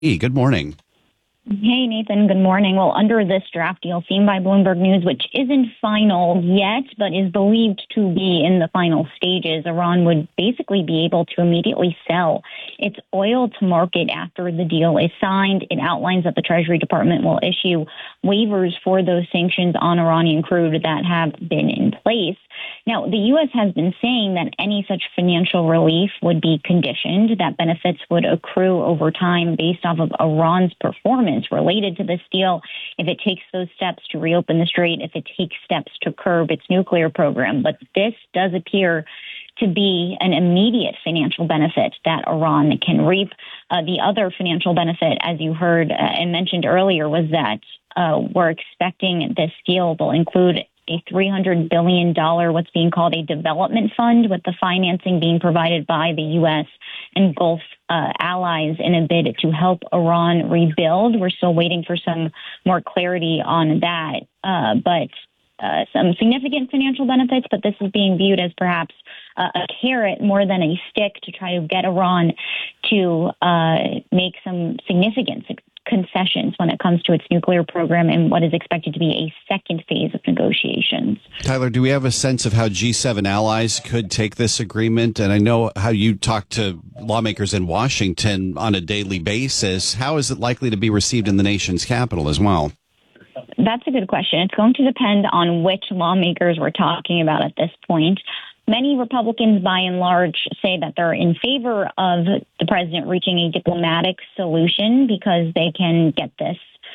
Good morning. Hey, Nathan. Good morning. Well, under this draft deal seen by Bloomberg News, which isn't final yet, but is believed to be in the final stages, Iran would basically be able to immediately sell its oil to market after the deal is signed. It outlines that the Treasury Department will issue waivers for those sanctions on Iranian crude that have been in place. Now, the U.S. has been saying that any such financial relief would be conditioned, that benefits would accrue over time based off of Iran's performance related to this deal, if it takes those steps to reopen the strait, if it takes steps to curb its nuclear program. But this does appear to be an immediate financial benefit that Iran can reap. The other financial benefit, as you heard and mentioned earlier, was that we're expecting this deal will include a $300 billion, what's being called a development fund, with the financing being provided by the U.S. and Gulf allies in a bid to help Iran rebuild. We're still waiting for some more clarity on that, but some significant financial benefits, but this is being viewed as perhaps a carrot more than a stick to try to get Iran to make some significant concessions when it comes to its nuclear program and what is expected to be a second phase of negotiations. Tyler, do we have a sense of how G7 allies could take this agreement? And I know how you talk to lawmakers in Washington on a daily basis. How is it likely to be received in the nation's capital as well? That's a good question. It's going to depend on which lawmakers we're talking about at this point. Many Republicans, by and large, say that they're in favor of the president reaching a diplomatic solution because they can get this,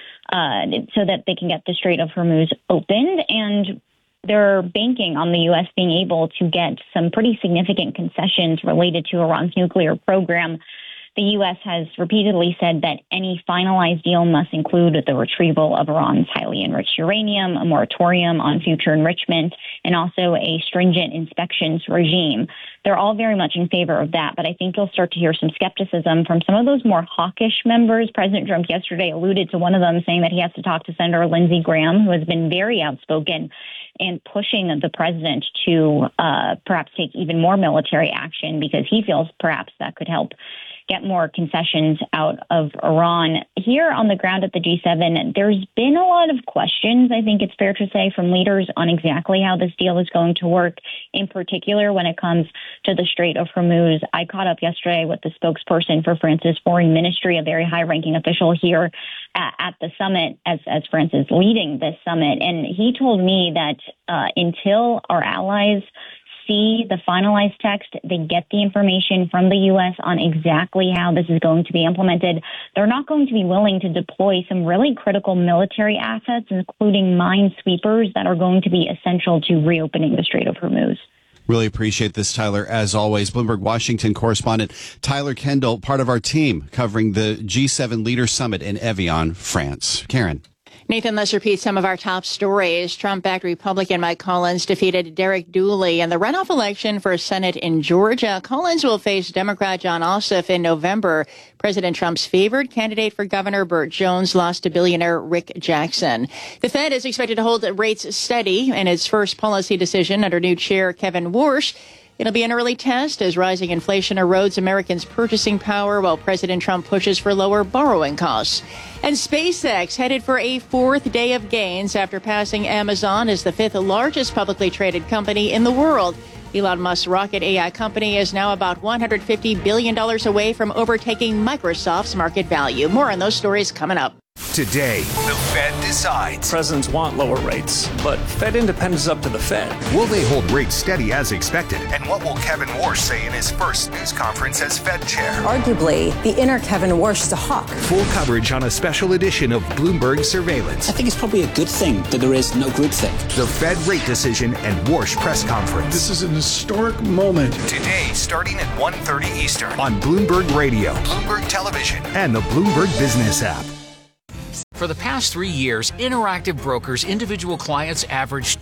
so that they can get the Strait of Hormuz opened. And they're banking on the U.S. being able to get some pretty significant concessions related to Iran's nuclear program. The U.S. has repeatedly said that any finalized deal must include the retrieval of Iran's highly enriched uranium, a moratorium on future enrichment, and also a stringent inspections regime. They're all very much in favor of that, but I think you'll start to hear some skepticism from some of those more hawkish members. President Trump yesterday alluded to one of them, saying that he has to talk to Senator Lindsey Graham, who has been very outspoken and pushing the president to perhaps take even more military action because he feels perhaps that could help get more concessions out of Iran. Here on the ground at the G7, there's been a lot of questions, I think it's fair to say, from leaders on exactly how this deal is going to work, in particular when it comes to the Strait of Hormuz. I caught up yesterday with the spokesperson for France's foreign ministry, a very high-ranking official here at the summit as France is leading this summit. And he told me that until our allies see the finalized text, they get the information from the U.S. on exactly how this is going to be implemented, they're not going to be willing to deploy some really critical military assets, including minesweepers that are going to be essential to reopening the Strait of Hormuz. Really appreciate this, Tyler. As always, Bloomberg Washington correspondent Tyler Kendall, part of our team covering the G7 Leaders Summit in Evian, France. Karen. Nathan, let's repeat some of our top stories. Trump-backed Republican Mike Collins defeated Derek Dooley in the runoff election for Senate in Georgia. Collins will face Democrat Jon Ossoff in November. President Trump's favored candidate for governor, Burt Jones, lost to billionaire Rick Jackson. The Fed is expected to hold rates steady in its first policy decision under new chair Kevin Warsh. It'll be an early test as rising inflation erodes Americans' purchasing power while President Trump pushes for lower borrowing costs. And SpaceX headed for a fourth day of gains after passing Amazon as the fifth largest publicly traded company in the world. Elon Musk's rocket AI company is now about $150 billion away from overtaking Microsoft's market value. More on those stories coming up. Today, the Fed decides. Presidents want lower rates, but Fed independence is up to the Fed. Will they hold rates steady as expected? And what will Kevin Warsh say in his first news conference as Fed chair? Arguably, the inner Kevin Warsh is a hawk. Full coverage on a special edition of Bloomberg Surveillance. I think it's probably a good thing that there is no groupthink. The Fed rate decision and Warsh press conference. This is an historic moment. Today, starting at 1:30 Eastern on Bloomberg Radio, Bloomberg Television, and the Bloomberg Business app. For the past 3 years, Interactive Brokers individual clients averaged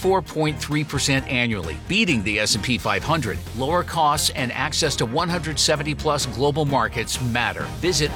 24.3% annually, beating the S&P 500. Lower costs and access to 170-plus global markets matter. Visit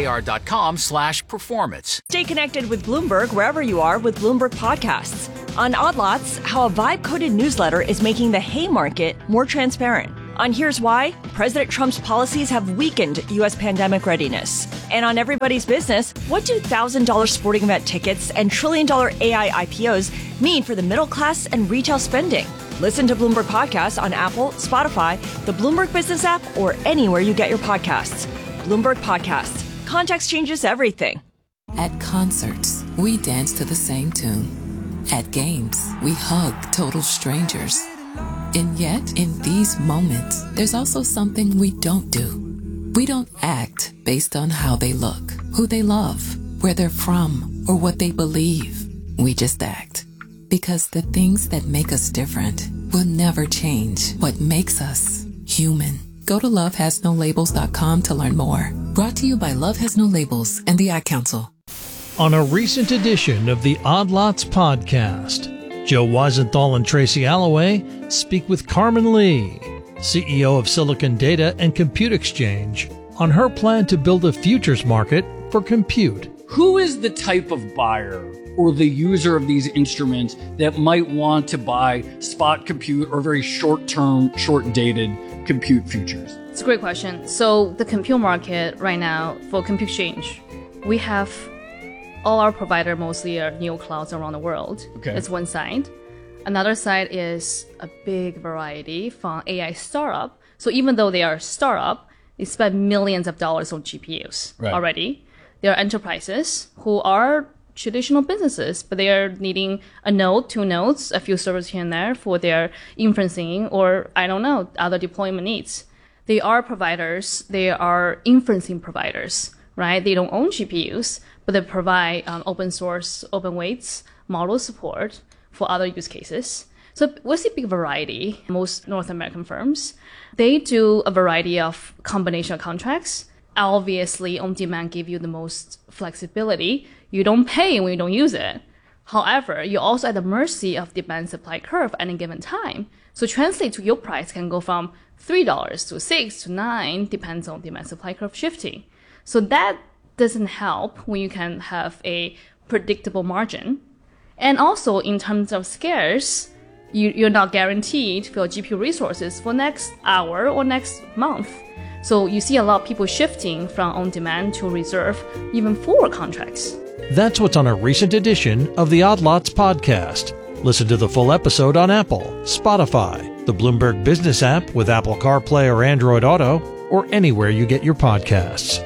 ibkr.com/performance. Stay connected with Bloomberg wherever you are with Bloomberg Podcasts. On Odd Lots, how a vibe-coded newsletter is making the Hay market more transparent. On Here's Why, President Trump's policies have weakened U.S. pandemic readiness. And on Everybody's Business, what do $1,000 sporting event tickets and trillion-dollar AI IPOs mean for the middle class and retail spending? Listen to Bloomberg Podcasts on Apple, Spotify, the Bloomberg Business app, or anywhere you get your podcasts. Bloomberg Podcasts. Context changes everything. At concerts, we dance to the same tune. At games, we hug total strangers. And yet, in these moments, there's also something we don't do. We don't act based on how they look, who they love, where they're from, or what they believe. We just act. Because the things that make us different will never change what makes us human. Go to lovehasnolabels.com to learn more. Brought to you by Love Has No Labels and the Ad Council. On a recent edition of the Odd Lots podcast, Joe Weisenthal and Tracy Alloway speak with Carmen Lee, CEO of Silicon Data and Compute Exchange, on her plan to build a futures market for compute. Who is the type of buyer or the user of these instruments that might want to buy spot compute or very short-term, short-dated compute futures? It's a great question. So the compute market right now for Compute Exchange, we have all our provider mostly are neoclouds around the world. Okay. That's one side. Another side is a big variety from AI startup. So even though they are a startup, they spend millions of dollars on GPUs already. There are enterprises who are traditional businesses, but they are needing a node, 2 nodes, a few servers here and there for their inferencing or, I don't know, other deployment needs. They are providers. They are inferencing providers, right? They don't own GPUs, but they provide open source, open weights, model support for other use cases. So we see a big variety. Most North American firms, they do a variety of combination of contracts. Obviously, on-demand give you the most flexibility. You don't pay when you don't use it. However, you're also at the mercy of demand supply curve at any given time. So translate to your price can go from $3 to $6 to $9, depends on demand supply curve shifting. So that doesn't help when you can have a predictable margin. And also in terms of scarce, you're not guaranteed for your GPU resources for next hour or next month. So you see a lot of people shifting from on-demand to reserve, even forward contracts. That's what's on a recent edition of the Odd Lots podcast. Listen to the full episode on Apple, Spotify, the Bloomberg Business app with Apple CarPlay or Android Auto, or anywhere you get your podcasts.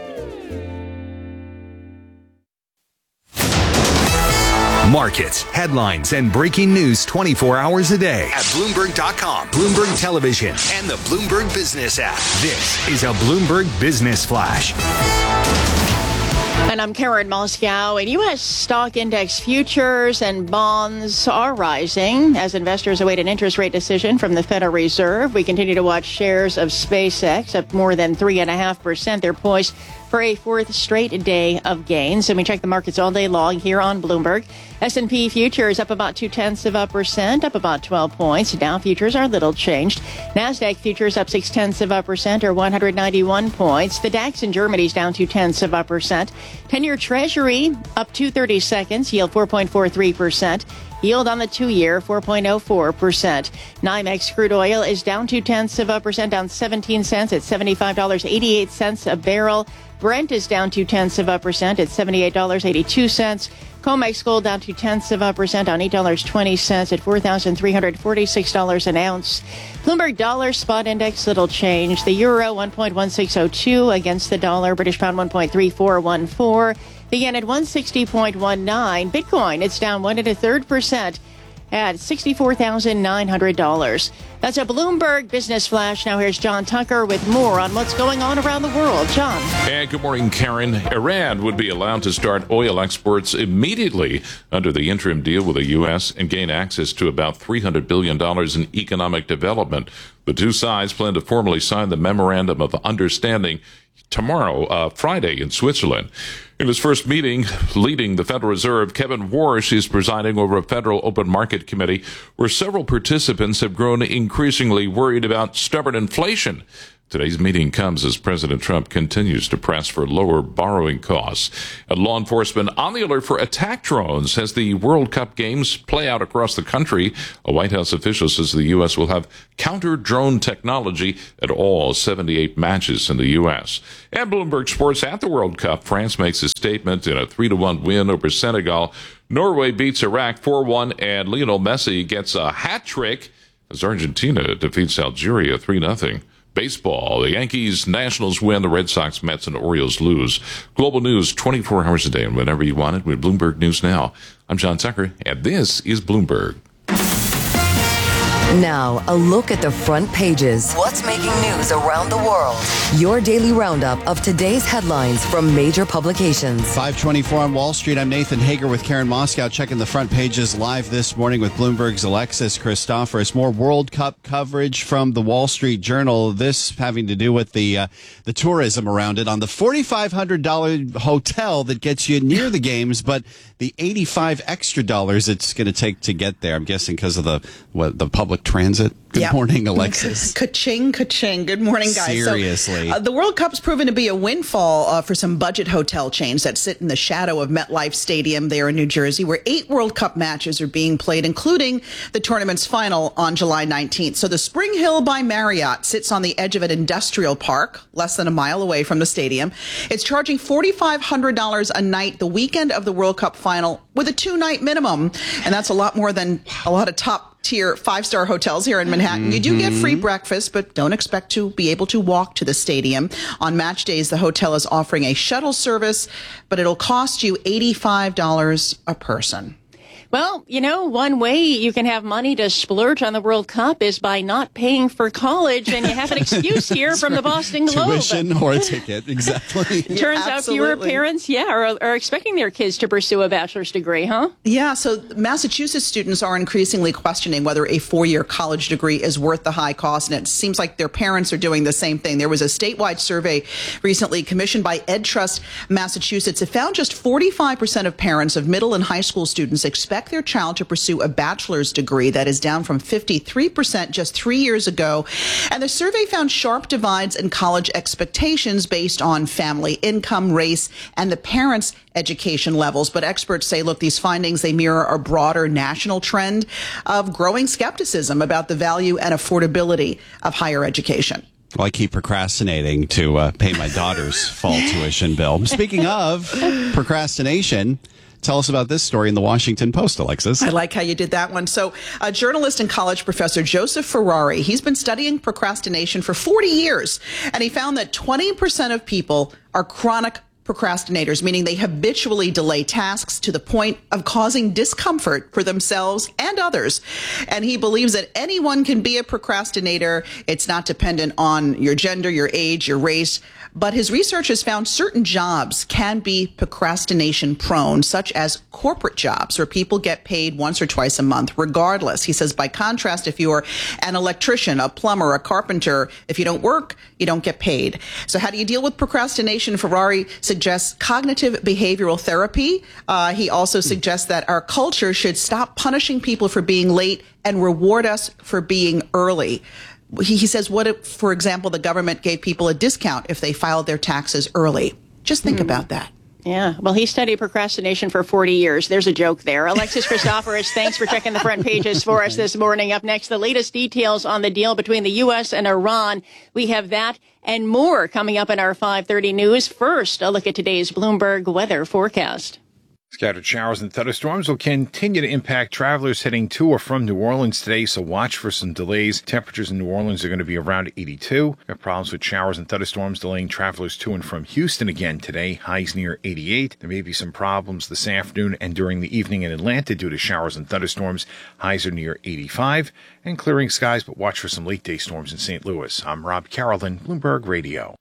Markets, headlines, and breaking news 24 hours a day at Bloomberg.com, Bloomberg Television, and the Bloomberg Business app. This is a Bloomberg Business Flash. And I'm Karen Moscow. And U.S. stock index futures and bonds are rising as investors await an interest rate decision from the Federal Reserve. We continue to watch shares of SpaceX up more than 3.5%. They're poised for a fourth straight day of gains. And we check the markets all day long here on Bloomberg. S&P futures up about 0.2%, up about 12 points. Dow futures are little changed. NASDAQ futures up 0.6%, or 191 points. The DAX in Germany is down 0.2%. 10-year Treasury up 2/32, yield 4.43%. Yield on the 2-year, 4.04%. NYMEX crude oil is down 0.2%, down 17 cents at $75.88 a barrel. Brent is down 0.2% at $78.82. COMEX gold down 0.2%, down $8.20 at $4,346 an ounce. Bloomberg dollar spot index little change. The euro 1.1602 against the dollar. British pound 1.3414. The yen at 160.19. Bitcoin, it's down 1 1/3% at $64,900. That's a Bloomberg Business Flash. Now here's John Tucker with more on what's going on around the world. John. And good morning, Karen. Iran would be allowed to start oil exports immediately under the interim deal with the U.S. and gain access to about $300 billion in economic development. The two sides plan to formally sign the Memorandum of Understanding tomorrow, Friday, in Switzerland. In his first meeting leading the Federal Reserve, Kevin Warsh is presiding over a Federal Open Market Committee where several participants have grown increasingly worried about stubborn inflation. Today's meeting comes as President Trump continues to press for lower borrowing costs. And law enforcement on the alert for attack drones as the World Cup games play out across the country. A White House official says the U.S. will have counter-drone technology at all 78 matches in the U.S. And Bloomberg Sports at the World Cup. France makes a statement in a 3-1 win over Senegal. Norway beats Iraq 4-1, and Lionel Messi gets a hat trick as Argentina defeats Algeria 3-0. Baseball, the Yankees, Nationals win, the Red Sox, Mets, and Orioles lose. Global news 24 hours a day and whenever you want it with Bloomberg News Now. I'm John Tucker, and this is Bloomberg. Now, a look at the front pages. What's making news around the world? Your daily roundup of today's headlines from major publications. 524 on Wall Street. I'm Nathan Hager with Karen Moscow, checking the front pages live this morning with Bloomberg's Alexis Christoforous. More World Cup coverage from the Wall Street Journal. This having to do with the tourism around it on the $4,500 hotel that gets you near the games, but the $85 extra it's going to take to get there. I'm guessing because of the public transit. Good morning, Alexis. Ka-ching, ka-ching. Good morning, guys. Seriously. So, the World Cup's proven to be a windfall for some budget hotel chains that sit in the shadow of MetLife Stadium there in New Jersey, where 8 World Cup matches are being played, including the tournament's final on July 19th. So the Spring Hill by Marriott sits on the edge of an industrial park, less than a mile away from the stadium. It's charging $4,500 a night the weekend of the World Cup final with a 2-night minimum. And that's a lot more than a lot of top-tier 5-star hotels here in Manhattan. You do get free breakfast, but don't expect to be able to walk to the stadium. On match days, the hotel is offering a shuttle service, but it'll cost you $85 a person. Well, you know, one way you can have money to splurge on the World Cup is by not paying for college, and you have an excuse here from the Boston Globe. Tuition or a ticket, exactly. Turns out fewer parents, are expecting their kids to pursue a bachelor's degree, huh? Yeah, so Massachusetts students are increasingly questioning whether a 4-year college degree is worth the high cost, and it seems like their parents are doing the same thing. There was a statewide survey recently commissioned by EdTrust Massachusetts. It found just 45% of parents of middle and high school students expect their child to pursue a bachelor's degree. That is down from 53% just 3 years ago. And the survey found sharp divides in college expectations based on family income, race, and the parents' education levels. But experts say, look, these findings, they mirror a broader national trend of growing skepticism about the value and affordability of higher education. Well, I keep procrastinating to pay my daughter's fall tuition bill. Speaking of procrastination, tell us about this story in the Washington Post, Alexis. I like how you did that one. So a journalist and college professor, Joseph Ferrari, he's been studying procrastination for 40 years, and he found that 20% of people are chronic procrastinators, meaning they habitually delay tasks to the point of causing discomfort for themselves and others. And he believes that anyone can be a procrastinator. It's not dependent on your gender, your age, your race. But his research has found certain jobs can be procrastination prone, such as corporate jobs where people get paid once or twice a month, regardless. He says, by contrast, if you're an electrician, a plumber, a carpenter, if you don't work, you don't get paid. So how do you deal with procrastination? Ferrari suggests cognitive behavioral therapy. He also suggests that our culture should stop punishing people for being late and reward us for being early. He says, what if, for example, the government gave people a discount if they filed their taxes early? Just think about that. Yeah, well, he studied procrastination for 40 years. There's a joke there. Alexis Christoforous, thanks for checking the front pages for us this morning. Up next, the latest details on the deal between the U.S. and Iran. We have that and more coming up in our 5:30 news. First, a look at today's Bloomberg weather forecast. Scattered showers and thunderstorms will continue to impact travelers heading to or from New Orleans today, so watch for some delays. Temperatures in New Orleans are going to be around 82. Got problems with showers and thunderstorms delaying travelers to and from Houston again today. Highs near 88. There may be some problems this afternoon and during the evening in Atlanta due to showers and thunderstorms. Highs are near 85. And clearing skies, but watch for some late-day storms in St. Louis. I'm Rob Carrollton, Bloomberg Radio.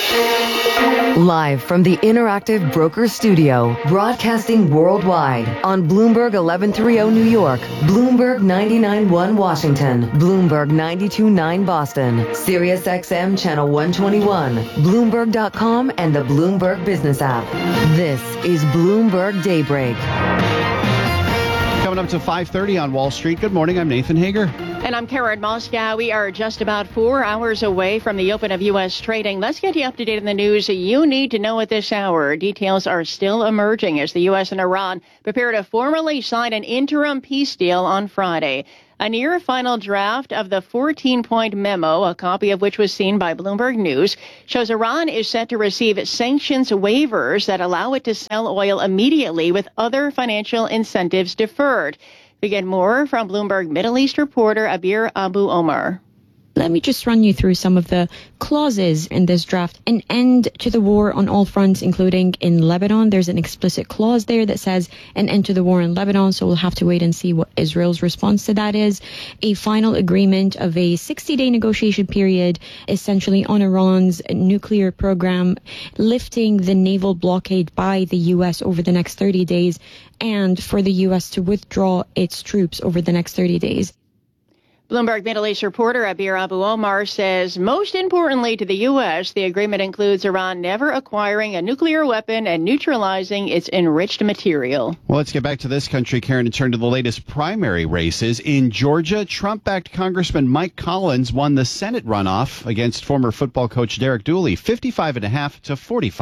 Live from the Interactive Brokers Studio, broadcasting worldwide on Bloomberg 1130 New York, Bloomberg 99.1 Washington, Bloomberg 92.9 Boston, Sirius XM Channel 121, Bloomberg.com, and the Bloomberg Business app. This is Bloomberg Daybreak. Coming up to 5:30 on Wall Street. Good morning, I'm Nathan Hager. And I'm Karen Moscow. We are just about 4 hours away from the open of U.S. trading. Let's get you up to date on the news you need to know at this hour. Details are still emerging as the U.S. and Iran prepare to formally sign an interim peace deal on Friday. A near final draft of the 14-point memo, a copy of which was seen by Bloomberg News, shows Iran is set to receive sanctions waivers that allow it to sell oil immediately with other financial incentives deferred. We get more from Bloomberg Middle East reporter Abir Abu Omar. Let me just run you through some of the clauses in this draft. An end to the war on all fronts, including in Lebanon. There's an explicit clause there that says an end to the war in Lebanon, so we'll have to wait and see what Israel's response to that is. A final agreement of a 60-day negotiation period, essentially on Iran's nuclear program, lifting the naval blockade by the U.S. over the next 30 days, and for the U.S. to withdraw its troops over the next 30 days. Bloomberg Middle East reporter Abir Abu Omar says, most importantly to the U.S., the agreement includes Iran never acquiring a nuclear weapon and neutralizing its enriched material. Well, let's get back to this country, Karen, and turn to the latest primary races. In Georgia, Trump-backed Congressman Mike Collins won the Senate runoff against former football coach Derek Dooley, 55.5% to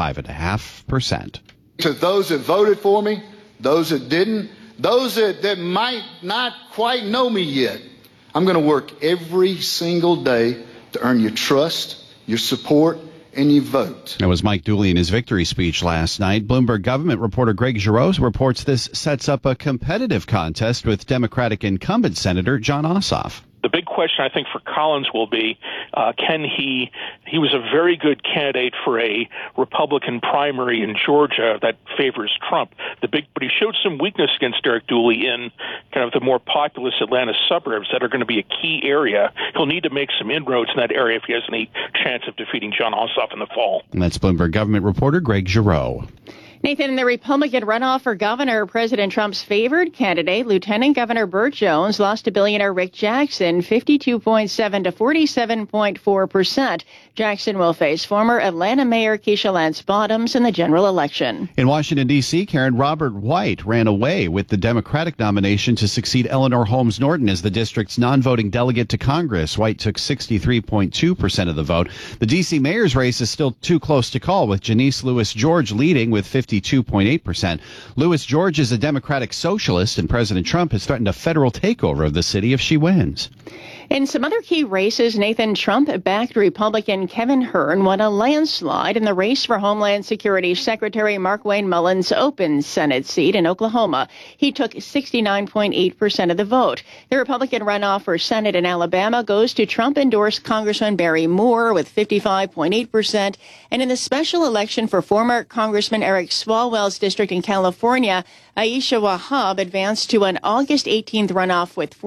45.5%. To those that voted for me, those that didn't, those that might not quite know me yet, I'm going to work every single day to earn your trust, your support, and your vote. That was Mike Dooley in his victory speech last night. Bloomberg government reporter Greg Giroux reports this sets up a competitive contest with Democratic incumbent Senator Jon Ossoff. The big question, I think, for Collins will be, can he was a very good candidate for a Republican primary in Georgia that favors Trump. But he showed some weakness against Derek Dooley in kind of the more populous Atlanta suburbs that are going to be a key area. He'll need to make some inroads in that area if he has any chance of defeating Jon Ossoff in the fall. And that's Bloomberg government reporter Greg Giroux. Nathan, in the Republican runoff for governor, President Trump's favored candidate, Lieutenant Governor Burt Jones, lost to billionaire Rick Jackson 52.7% to 47.4%. Jackson will face former Atlanta Mayor Keisha Lance Bottoms in the general election. In Washington, D.C., Karen, Robert White ran away with the Democratic nomination to succeed Eleanor Holmes Norton as the district's non-voting delegate to Congress. White took 63.2% of the vote. The D.C. mayor's race is still too close to call, with Janice Lewis George leading with 52.8%. Lewis George is a Democratic socialist, and President Trump has threatened a federal takeover of the city if she wins. In some other key races, Nathan, Trump-backed Republican Kevin Hern won a landslide in the race for Homeland Security Secretary Markwayne Mullins' open Senate seat in Oklahoma. He took 69.8% of the vote. The Republican runoff for Senate in Alabama goes to Trump-endorsed Congressman Barry Moore with 55.8%. And in the special election for former Congressman Eric Swalwell's district in California, Aisha Wahab advanced to an August 18th runoff with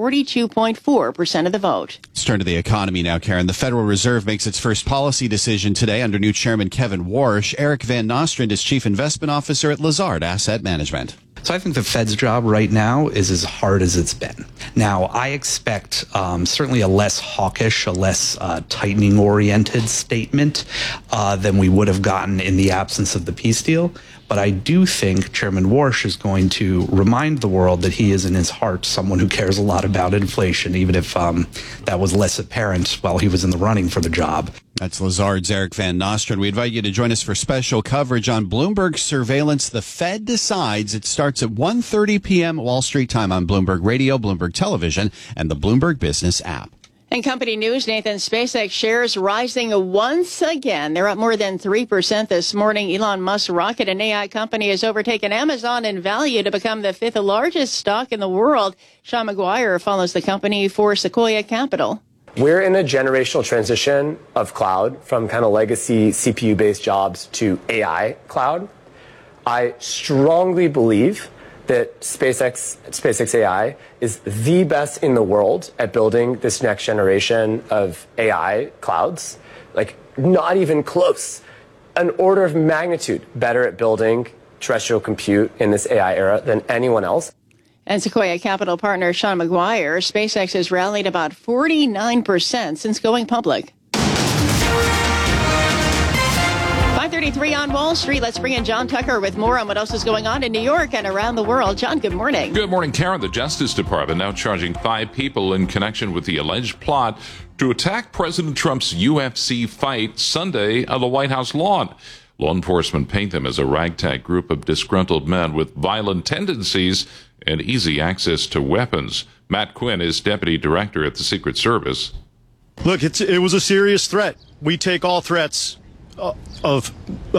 42.4% of the vote. Let's turn to the economy now, Karen. The Federal Reserve makes its first policy decision today under new Chairman Kevin Warsh. Eric Van Nostrand is Chief Investment Officer at Lazard Asset Management. So I think the Fed's job right now is as hard as it's been. Now, I expect certainly a less hawkish, a less tightening-oriented statement than we would have gotten in the absence of the peace deal. But I do think Chairman Warsh is going to remind the world that he is in his heart someone who cares a lot about inflation, even if that was less apparent while he was in the running for the job. That's Lazard's Eric Van Nostrand. We invite you to join us for special coverage on Bloomberg Surveillance. The Fed decides. It starts at 1:30 p.m. Wall Street time on Bloomberg Radio, Bloomberg Television, and the Bloomberg Business app. In company news, Nathan, SpaceX shares rising once again. They're up more than 3% this morning. Elon Musk's rocket and AI company has overtaken Amazon in value to become the fifth largest stock in the world. Sean McGuire follows the company for Sequoia Capital. We're in a generational transition of cloud from kind of legacy CPU-based jobs to AI cloud. I strongly believe that SpaceX AI is the best in the world at building this next generation of AI clouds. Like, not even close. An order of magnitude better at building terrestrial compute in this AI era than anyone else. And Sequoia Capital partner Sean McGuire, SpaceX has rallied about 49% since going public. 5:33 on Wall Street. Let's bring in John Tucker with more on what else is going on in New York and around the world. John, good morning. Good morning, Karen. The Justice Department now charging 5 people in connection with the alleged plot to attack President Trump's UFC fight Sunday on the White House lawn. Law enforcement paint them as a ragtag group of disgruntled men with violent tendencies and easy access to weapons. Matt Quinn is deputy director at the Secret Service. Look, it was a serious threat. We take all threats of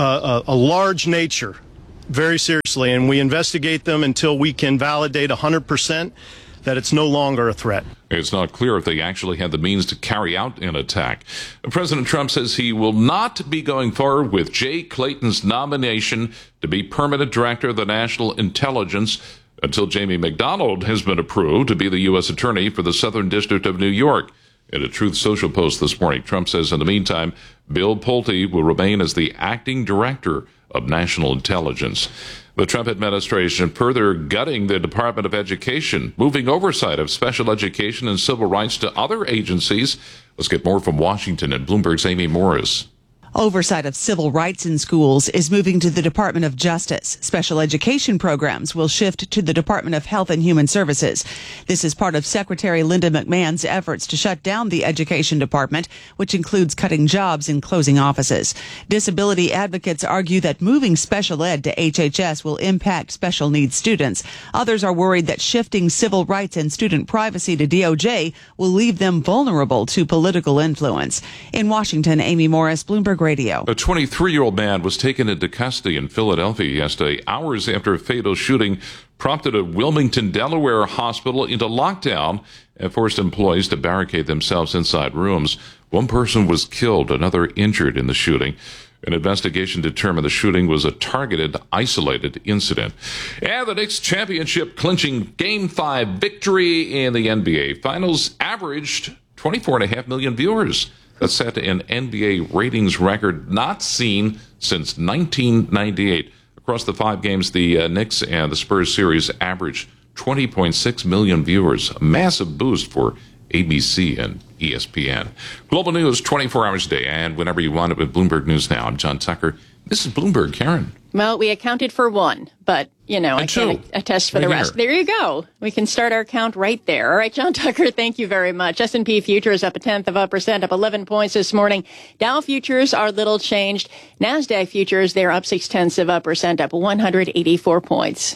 a large nature very seriously, and we investigate them until we can validate 100% that it's no longer a threat. It's not clear if they actually had the means to carry out an attack. President Trump says he will not be going forward with Jay Clayton's nomination to be permanent director of the National Intelligence until Jamie McDonald has been approved to be the U.S. Attorney for the Southern District of New York. In a Truth Social post this morning, Trump says in the meantime, Bill Pulte will remain as the acting director of national intelligence. The Trump administration further gutting the Department of Education, moving oversight of special education and civil rights to other agencies. Let's get more from Washington and Bloomberg's Amy Morris. Oversight of civil rights in schools is moving to the Department of Justice. Special education programs will shift to the Department of Health and Human Services. This is part of Secretary Linda McMahon's efforts to shut down the Education Department, which includes cutting jobs and closing offices. Disability advocates argue that moving special ed to HHS will impact special needs students. Others are worried that shifting civil rights and student privacy to DOJ will leave them vulnerable to political influence. In Washington, Amy Morris, Bloomberg Radio. A 23-year-old man was taken into custody in Philadelphia yesterday, hours after a fatal shooting prompted a Wilmington, Delaware hospital into lockdown and forced employees to barricade themselves inside rooms. One person was killed, another injured in the shooting. An investigation determined the shooting was a targeted, isolated incident. And the Knicks championship clinching Game 5 victory in the NBA Finals averaged 24.5 million viewers. That set an NBA ratings record not seen since 1998. Across the 5 games, the Knicks and the Spurs series averaged 20.6 million viewers, a massive boost for ABC and ESPN. Global news 24 hours a day and whenever you want it with Bloomberg News Now. I'm John Tucker. This is Bloomberg, Karen. Well, we accounted for one, but, I can't attest for the rest. There you go. We can start our count right there. All right, John Tucker, thank you very much. S&P futures up 0.1%, up 11 points this morning. Dow futures are little changed. NASDAQ futures, they're up 0.6%, up 184 points.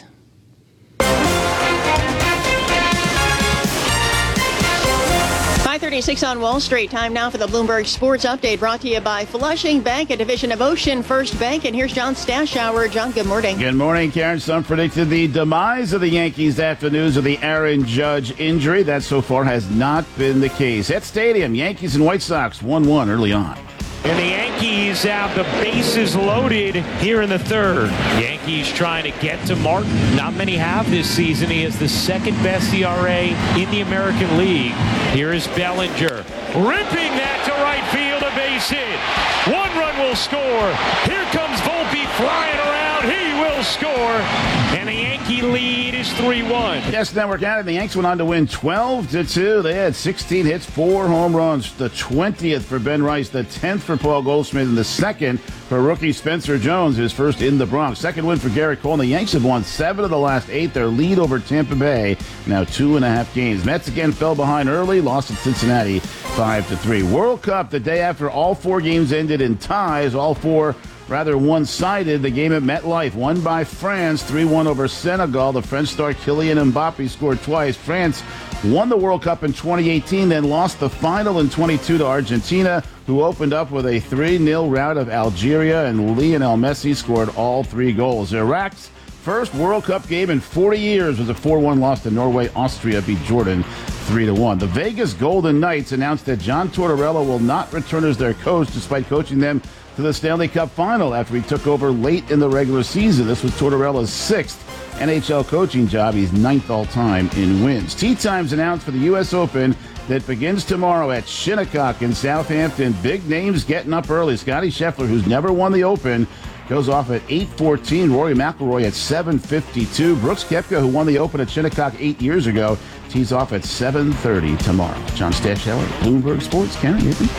5:36 on Wall Street. Time now for the Bloomberg Sports Update, brought to you by Flushing Bank, a division of Ocean First Bank. And here's John Stashower. John, good morning. Good morning, Karen. Some predicted the demise of the Yankees after news of the Aaron Judge injury. That so far has not been the case. At Stadium, Yankees and White Sox 1-1 early on. And the Yankees have the bases loaded here in the third. Yankees trying to get to Martin. Not many have this season. He has the second best ERA in the American League. Here is Bellinger. Ripping that to right field, a base hit. 1 run will score. Here comes Volpe flying around. He will score. And the Yankee lead is 3-1. Yes, Network added the Yanks went on to win 12-2. They had 16 hits, 4 home runs. The 20th for Ben Rice, the 10th for Paul Goldschmidt, and the 2nd for rookie Spencer Jones, his first in the Bronx. Second win for Garrett Cole. And the Yanks have won 7 of the last 8. Their lead over Tampa Bay, now 2.5 games. Mets again fell behind early, lost at Cincinnati 5-3. World Cup the day after all 4 games ended in ties, all 4 rather one-sided. The game at MetLife won by France 3-1 over Senegal. The French star Kylian Mbappe scored twice. France won the World Cup in 2018, then lost the final in 22 to Argentina, who opened up with a 3-0 rout of Algeria, and Lionel Messi scored all 3 goals. Iraq's first World Cup game in 40 years was a 4-1 loss to Norway. Austria beat Jordan 3-1. The Vegas Golden Knights announced that John Tortorella will not return as their coach, despite coaching them to the Stanley Cup final after he took over late in the regular season. This was Tortorella's 6th NHL coaching job. He's 9th all-time in wins. Tee times announced for the U.S. Open that begins tomorrow at Shinnecock in Southampton. Big names getting up early. Scottie Scheffler, who's never won the Open, goes off at 8:14. Rory McIlroy at 7:52. Brooks Koepka, who won the Open at Shinnecock 8 years ago, tees off at 7:30 tomorrow. John Stashower, Bloomberg Sports. Karen, all right.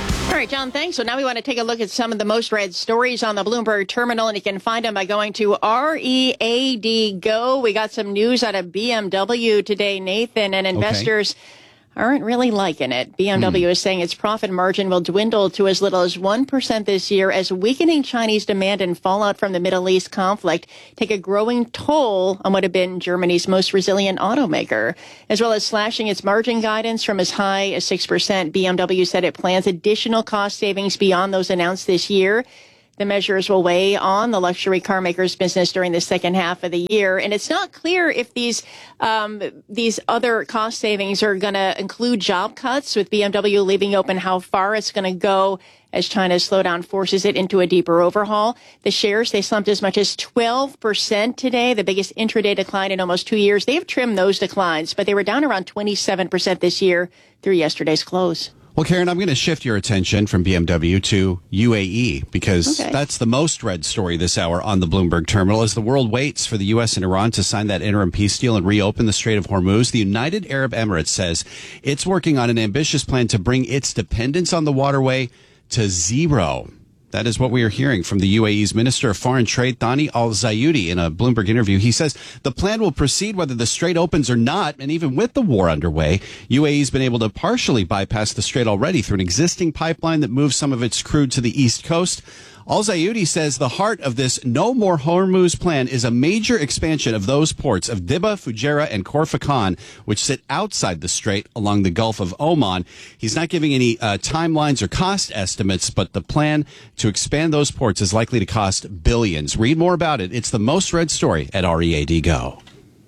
right, John, thanks. So now we want to take a look at some of the most read stories on the Bloomberg terminal, and you can find them by going to READ Go. We got some news out of BMW today, Nathan, and investors aren't really liking it. BMW is saying its profit margin will dwindle to as little as 1% this year as weakening Chinese demand and fallout from the Middle East conflict take a growing toll on what had been Germany's most resilient automaker. As well as slashing its margin guidance from as high as 6%, BMW said it plans additional cost savings beyond those announced this year. The measures will weigh on the luxury car maker's business during the second half of the year. And it's not clear if these other cost savings are going to include job cuts, with BMW leaving open how far it's going to go as China's slowdown forces it into a deeper overhaul. The shares, they slumped as much as 12% today, the biggest intraday decline in almost 2 years. They have trimmed those declines, but they were down around 27% this year through yesterday's close. Well, Karen, I'm going to shift your attention from BMW to UAE because that's the most read story this hour on the Bloomberg terminal as the world waits for the U.S. and Iran to sign that interim peace deal and reopen the Strait of Hormuz. The United Arab Emirates says it's working on an ambitious plan to bring its dependence on the waterway to zero. That is what we are hearing from the UAE's Minister of Foreign Trade, Thani Al-Zayudi, in a Bloomberg interview. He says the plan will proceed whether the strait opens or not, and even with the war underway, UAE's been able to partially bypass the strait already through an existing pipeline that moves some of its crude to the east coast. Al-Zayudi says the heart of this No More Hormuz plan is a major expansion of those ports of Dibba, Fujairah, and Khor Fakkan, which sit outside the strait along the Gulf of Oman. He's not giving any timelines or cost estimates, but the plan to expand those ports is likely to cost billions. Read more about it. It's the most read story at READ Go.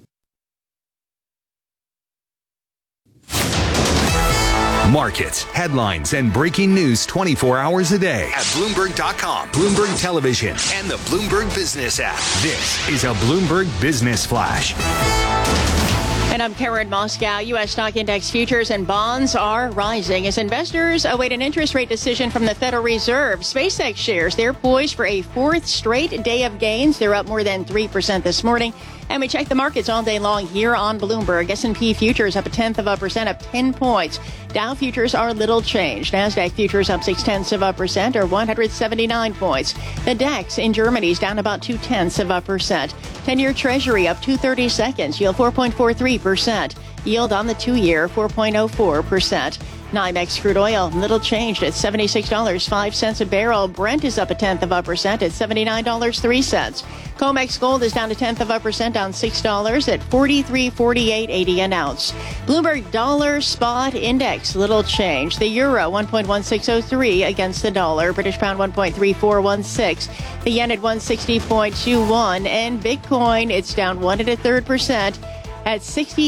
Markets, headlines, and breaking news 24 hours a day at Bloomberg.com, Bloomberg Television, and the Bloomberg Business app. This is a Bloomberg Business Flash. And I'm Karen Moscow. U.S. stock index futures and bonds are rising as investors await an interest rate decision from the Federal Reserve. SpaceX shares, they're poised for a fourth straight day of gains. They're up more than 3% this morning. And we check the markets all day long here on Bloomberg. S&P futures up 0.1%, up 10 points. Dow futures are little changed. NASDAQ futures up 0.6%, or 179 points. The DAX in Germany is down about 0.2%. 10-year Treasury up 2/32, yield 4.43%. Yield on the 2-year 4.04%. NYMEX crude oil, little changed at $76.05 a barrel. Brent is up 0.1% at $79.03. COMEX gold is down 0.1%, down $6 at $43.48.80 an ounce. Bloomberg dollar spot index, little change. The euro 1.1603 against the dollar. British pound 1.3416. The yen at 160.21, and Bitcoin, it's down 1 1/3% at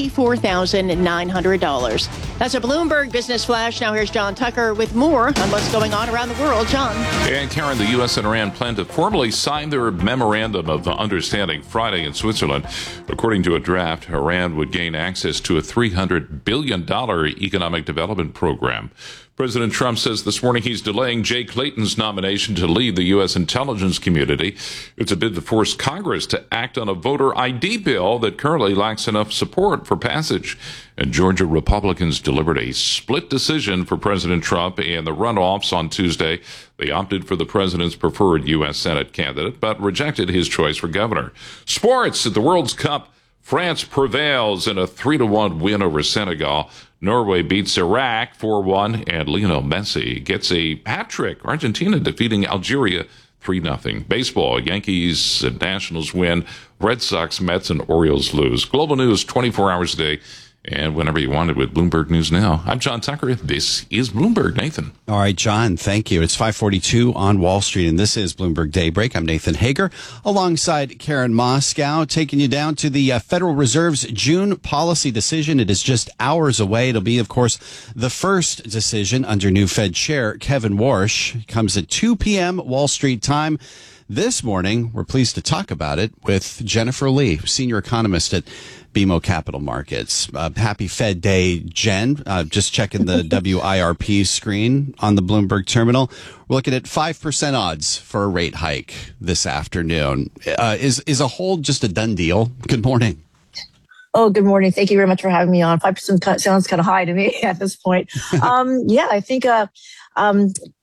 $64,900. That's a Bloomberg Business Flash. Now here's John Tucker with more on what's going on around the world. John. And Karen, the U.S. and Iran plan to formally sign their memorandum of understanding Friday in Switzerland. According to a draft, Iran would gain access to a $300 billion economic development program. President Trump says this morning he's delaying Jay Clayton's nomination to lead the U.S. intelligence community. It's a bid to force Congress to act on a voter ID bill that currently lacks enough support for passage. And Georgia Republicans delivered a split decision for President Trump in the runoffs on Tuesday. They opted for the president's preferred U.S. Senate candidate, but rejected his choice for governor. Sports at the World Cup. France prevails in a 3-1 win over Senegal. Norway beats Iraq 4-1, and Lionel Messi gets a hat trick. Argentina defeating Algeria 3-0. Baseball, Yankees and Nationals win. Red Sox, Mets, and Orioles lose. Global news 24 hours a day and whenever you want it with Bloomberg News Now. I'm John Tucker. This is Bloomberg. Nathan. All right, John, thank you. It's 5:42 on Wall Street, and this is Bloomberg Daybreak. I'm Nathan Hager, alongside Karen Moscow, taking you down to the Federal Reserve's June policy decision. It is just hours away. It'll be, of course, the first decision under new Fed Chair Kevin Warsh. It comes at 2 p.m. Wall Street time. This morning, we're pleased to talk about it with Jennifer Lee, senior economist at BMO Capital Markets. Happy Fed Day, Jen. Just checking the WIRP screen on the Bloomberg terminal. We're looking at 5% odds for a rate hike this afternoon. Is a hold just a done deal? Good morning. Oh, good morning. Thank you very much for having me on. 5% sounds kind of high to me at this point. Yeah, I think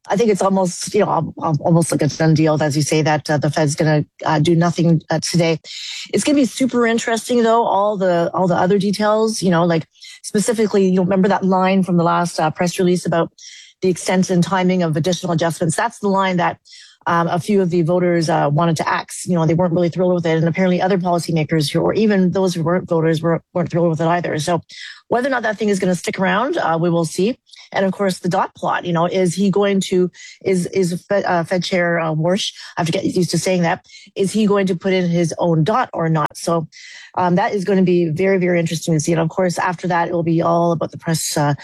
I think it's almost, almost like a done deal, as you say, that the Fed's going to do nothing today. It's going to be super interesting, though. All the other details, like specifically, you'll remember that line from the last press release about the extent and timing of additional adjustments. That's the line that a few of the voters wanted to axe. They weren't really thrilled with it, and apparently other policymakers or even those who weren't voters weren't thrilled with it either. So whether or not that thing is going to stick around, we will see. And of course, the dot plot. Is he going to is Fed Chair Warsh? I have to get used to saying that. Is he going to put in his own dot or not? So that is going to be very, very interesting to see. And of course, after that, it will be all about the press or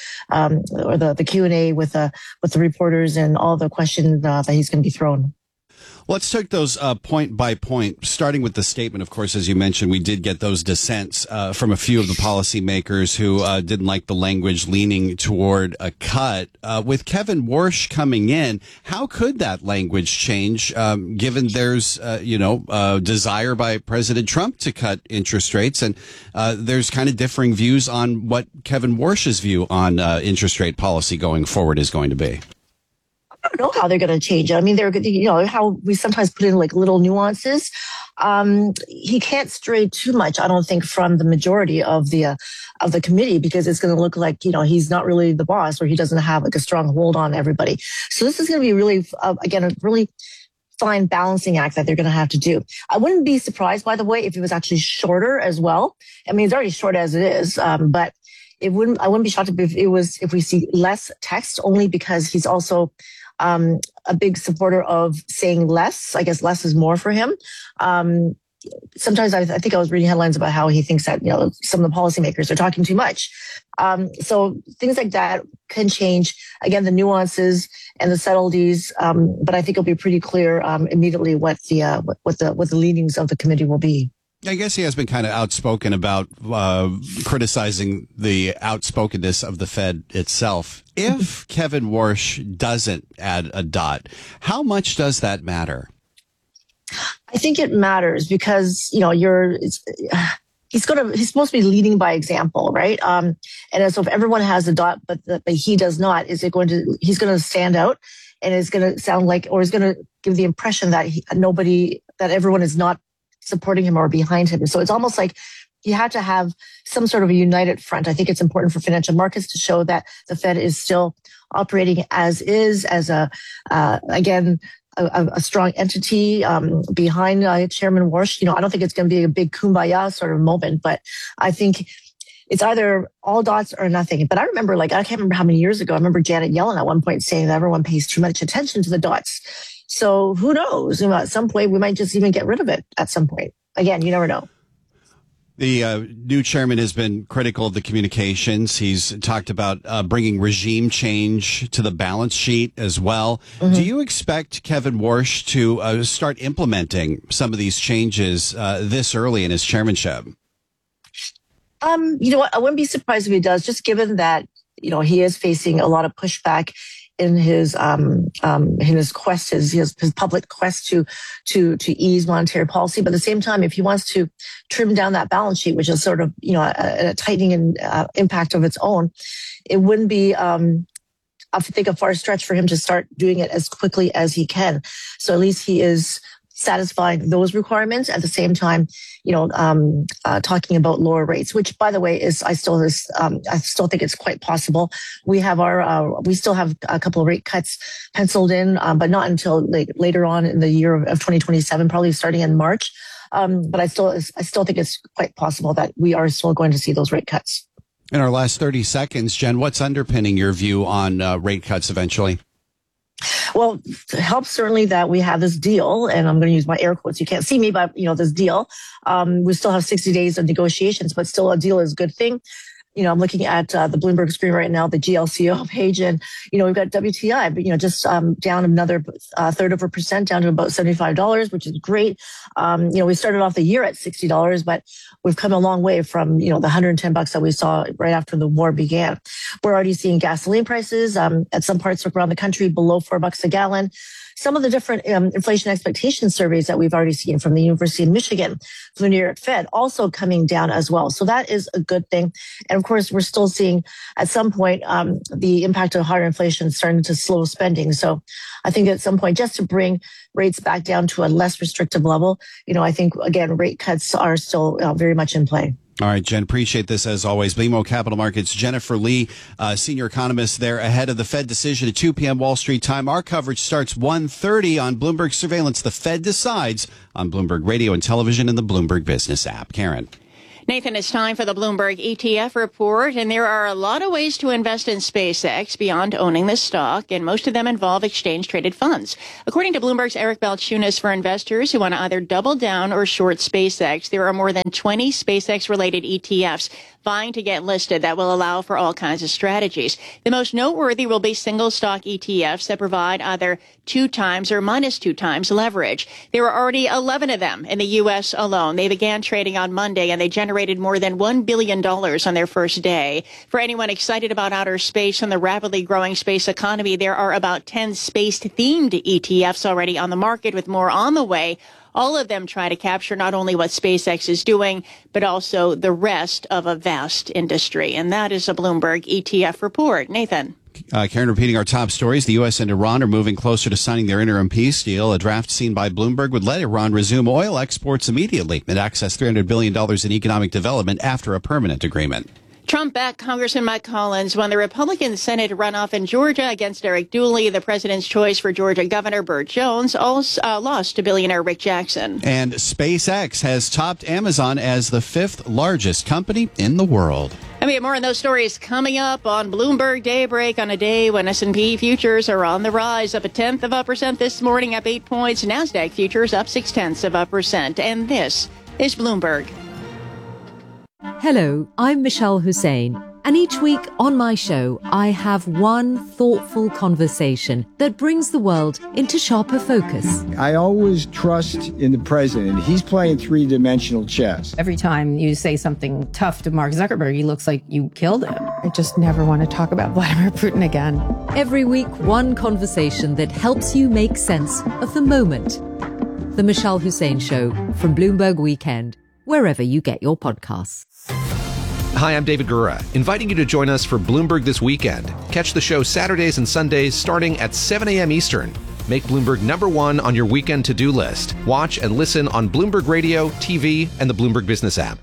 the Q&A with the reporters and all the questions that he's going to be thrown. Let's take those point by point, starting with the statement. Of course, as you mentioned, we did get those dissents from a few of the policymakers who didn't like the language leaning toward a cut. With Kevin Warsh coming in, how could that language change, given there's, desire by President Trump to cut interest rates? And there's kind of differing views on what Kevin Warsh's view on interest rate policy going forward is going to be. I don't know how they're going to change it. I mean, they're, how we sometimes put in like little nuances. He can't stray too much, I don't think, from the majority of the committee, because it's going to look like, he's not really the boss, or he doesn't have like a strong hold on everybody. So this is going to be really, again, a really fine balancing act that they're going to have to do. I wouldn't be surprised, by the way, if it was actually shorter as well. I mean, it's already short as it is, but I wouldn't be shocked if we see less text, only because he's also a big supporter of saying less. I guess less is more for him. Sometimes I think I was reading headlines about how he thinks that, some of the policymakers are talking too much. So things like that can change. Again, the nuances and the subtleties. But I think it'll be pretty clear immediately what the leanings of the committee will be. I guess he has been kind of outspoken about criticizing the outspokenness of the Fed itself. If Kevin Warsh doesn't add a dot, how much does that matter? I think it matters because, he's supposed to be leading by example, right? And so if everyone has a dot, but he does not, he's going to stand out, and it's going to sound like, or is going to give the impression that that everyone is not supporting him or behind him. So it's almost like you have to have some sort of a united front. I think it's important for financial markets to show that the Fed is still operating as is, as a strong entity behind Chairman Warsh. I don't think it's going to be a big kumbaya sort of moment, but I think it's either all dots or nothing. But I remember, I can't remember how many years ago, I remember Janet Yellen at one point saying that everyone pays too much attention to the dots. So who knows? At some point, we might just even get rid of it at some point. Again, you never know. The new chairman has been critical of the communications. He's talked about bringing regime change to the balance sheet as well. Mm-hmm. Do you expect Kevin Warsh to start implementing some of these changes this early in his chairmanship? You know what? I wouldn't be surprised if he does, just given that, he is facing a lot of pushback in his quest, his public quest to ease monetary policy. But at the same time, if he wants to trim down that balance sheet, which is sort of, a tightening and impact of its own, it wouldn't be, I think, a far stretch for him to start doing it as quickly as he can. So at least he is satisfying those requirements at the same time, talking about lower rates, which, by the way, I still think it's quite possible. We still have a couple of rate cuts penciled in, but not until later on in the year of 2027, probably starting in March. But I still think it's quite possible that we are still going to see those rate cuts. In our last 30 seconds, Jen, what's underpinning your view on rate cuts eventually? Well, it helps certainly that we have this deal, and I'm going to use my air quotes. You can't see me, but this deal. We still have 60 days of negotiations, but still a deal is a good thing. I'm looking at the Bloomberg screen right now, the GLCO page, and we've got WTI, but just down another 1/3%, down to about $75, which is great. We started off the year at $60, but we've come a long way from the $110 that we saw right after the war began. We're already seeing gasoline prices at some parts around the country below $4 a gallon. Some of the different inflation expectation surveys that we've already seen from the University of Michigan, from the New York Fed, also coming down as well. So that is a good thing. And of course, we're still seeing at some point the impact of higher inflation starting to slow spending. So I think at some point, just to bring rates back down to a less restrictive level, I think, again, rate cuts are still very much in play. All right, Jen, appreciate this as always. BMO Capital Markets, Jennifer Lee, senior economist there ahead of the Fed decision at 2 p.m. Wall Street time. Our coverage starts 1:30 on Bloomberg Surveillance. The Fed decides on Bloomberg Radio and Television and the Bloomberg Business app. Karen. Nathan, it's time for the Bloomberg ETF report, and there are a lot of ways to invest in SpaceX beyond owning the stock, and most of them involve exchange-traded funds. According to Bloomberg's Eric Balchunas, for investors who want to either double down or short SpaceX, there are more than 20 SpaceX-related ETFs vying to get listed that will allow for all kinds of strategies. The most noteworthy will be single stock ETFs that provide either 2 times or minus 2 times leverage. There are already 11 of them in the U.S. alone. They began trading on Monday, and they generated more than $1 billion on their first day. For anyone excited about outer space and the rapidly growing space economy, there are about 10 space-themed ETFs already on the market, with more on the way. All of them try to capture not only what SpaceX is doing, but also the rest of a vast industry. And that is a Bloomberg ETF report. Nathan. Karen, repeating our top stories. The U.S. and Iran are moving closer to signing their interim peace deal. A draft seen by Bloomberg would let Iran resume oil exports immediately and access $300 billion in economic development after a permanent agreement. Trump-backed Congressman Mike Collins won the Republican Senate runoff in Georgia against Derek Dooley. The president's choice for Georgia Governor Burt Jones also lost to billionaire Rick Jackson. And SpaceX has topped Amazon as the 5th largest company in the world. And we have more on those stories coming up on Bloomberg Daybreak on a day when S&P futures are on the rise, up 0.1% this morning, up 8 points. NASDAQ futures up 0.6%. And this is Bloomberg. Hello, I'm Michelle Hussein, and each week on my show, I have one thoughtful conversation that brings the world into sharper focus. I always trust in the president. He's playing three-dimensional chess. Every time you say something tough to Mark Zuckerberg, he looks like you killed him. I just never want to talk about Vladimir Putin again. Every week, one conversation that helps you make sense of the moment. The Michelle Hussein Show from Bloomberg Weekend, wherever you get your podcasts. Hi, I'm David Gura, inviting you to join us for Bloomberg This Weekend. Catch the show Saturdays and Sundays starting at 7 a.m. Eastern. Make Bloomberg #1 on your weekend to-do list. Watch and listen on Bloomberg Radio, TV, and the Bloomberg Business app.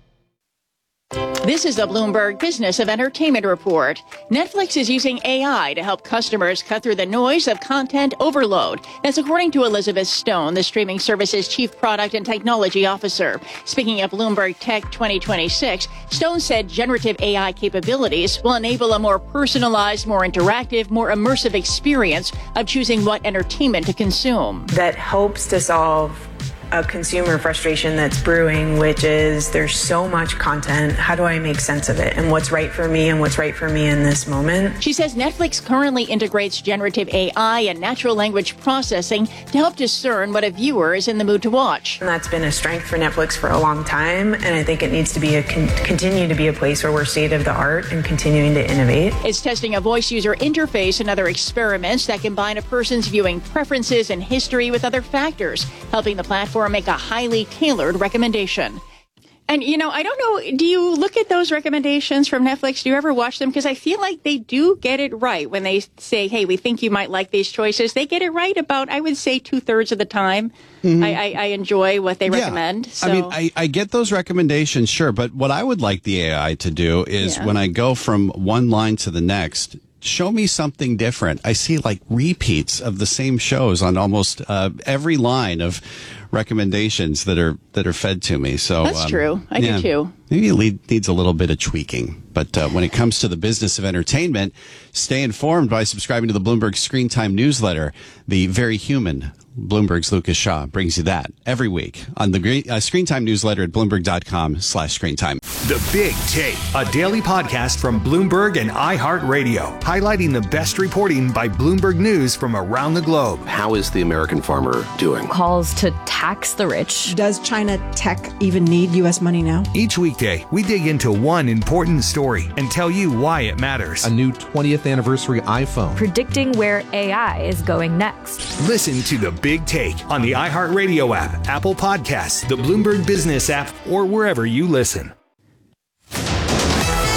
This is the Bloomberg Business of Entertainment Report. Netflix is using AI to help customers cut through the noise of content overload. That's according to Elizabeth Stone, the streaming service's Chief Product and Technology Officer. Speaking at Bloomberg Tech 2026, Stone said generative AI capabilities will enable a more personalized, more interactive, more immersive experience of choosing what entertainment to consume. That helps to solve a consumer frustration that's brewing, which is there's so much content. How do I make sense of it? And what's right for me and what's right for me in this moment? She says Netflix currently integrates generative AI and natural language processing to help discern what a viewer is in the mood to watch. And that's been a strength for Netflix for a long time. And I think it needs to be continue to be a place where we're state of the art and continuing to innovate. It's testing a voice user interface and other experiments that combine a person's viewing preferences and history with other factors, helping the platform make a highly tailored recommendation. And, I don't know, do you look at those recommendations from Netflix? Do you ever watch them? Because I feel like they do get it right when they say, hey, we think you might like these choices. They get it right about, I would say, 2/3 of the time. Mm-hmm. I enjoy what they recommend. So. I mean, I get those recommendations, sure. But what I would like the AI to do is when I go from one line to the next, show me something different. I see like repeats of the same shows on almost every line of recommendations that are fed to me. So that's true. I do too. Maybe it needs a little bit of tweaking. But when it comes to the business of entertainment, stay informed by subscribing to the Bloomberg Screen Time newsletter. The very human Bloomberg's Lucas Shaw brings you that every week on the Screen Time newsletter at Bloomberg.com/ScreenTime. The Big Take, a daily podcast from Bloomberg and iHeartRadio, highlighting the best reporting by Bloomberg News from around the globe. How is the American farmer doing? Calls to tax the rich. Does China tech even need U.S. money now? Each weekday, we dig into one important story and tell you why it matters. A new 20th anniversary iPhone. Predicting where AI is going next. Listen to The Big Take on the iHeartRadio app, Apple Podcasts, the Bloomberg Business app, or wherever you listen.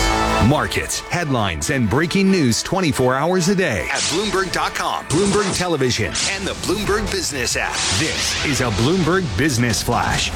Markets, headlines, and breaking news 24 hours a day at Bloomberg.com, Bloomberg Television, and the Bloomberg Business app. This is a Bloomberg Business Flash.